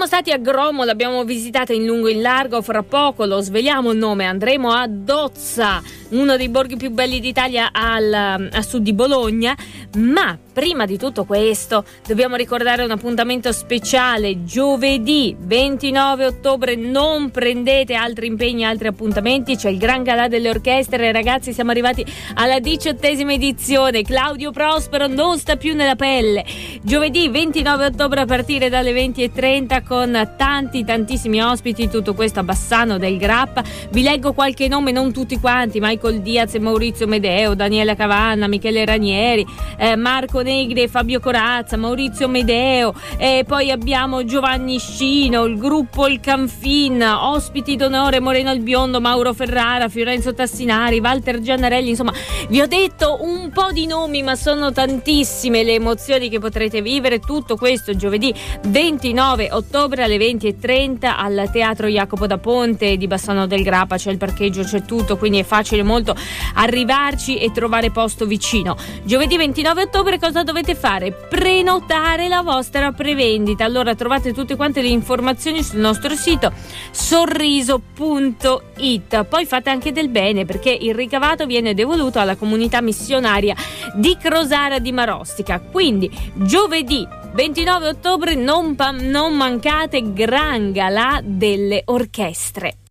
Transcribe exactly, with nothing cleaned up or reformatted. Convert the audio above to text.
Siamo stati a Gromo, l'abbiamo visitata in lungo e in largo, fra poco lo sveliamo il nome, andremo a Dozza, uno dei borghi più belli d'Italia al, a sud di Bologna, ma prima di tutto questo dobbiamo ricordare un appuntamento speciale giovedì ventinove ottobre. Non prendete altri impegni, altri appuntamenti, c'è il Gran Galà delle Orchestre. Ragazzi, siamo arrivati alla diciottesima edizione, Claudio Prospero non sta più nella pelle. Giovedì ventinove ottobre a partire dalle venti e trenta con tanti tantissimi ospiti, tutto questo a Bassano del Grappa. Vi leggo qualche nome, non tutti quanti: Michael Diaz e Maurizio Medeo, Daniela Cavanna, Michele Ranieri, eh, Marco Negri e Fabio Corazza, Maurizio Medeo, e poi abbiamo Giovanni Scino, il gruppo Il Canfin, ospiti d'onore Moreno il Biondo, Mauro Ferrara, Fiorenzo Tassinari, Walter Giannarelli. Insomma, vi ho detto un po' di nomi, ma sono tantissime le emozioni che potrete vivere. Tutto questo giovedì ventinove ottobre alle venti e trenta al Teatro Jacopo da Ponte di Bassano del Grappa. C'è il parcheggio, c'è tutto, quindi è facile molto arrivarci e trovare posto vicino. Giovedì ventinove ottobre cosa dovete fare? Prenotare la vostra prevendita. Allora trovate tutte quante le informazioni sul nostro sito sorriso punto it. Poi fate anche del bene, perché il ricavato viene devoluto alla comunità missionaria di Crosara di Marostica. Quindi giovedì ventinove ottobre non, pa- non mancate Gran Galà delle Orchestre.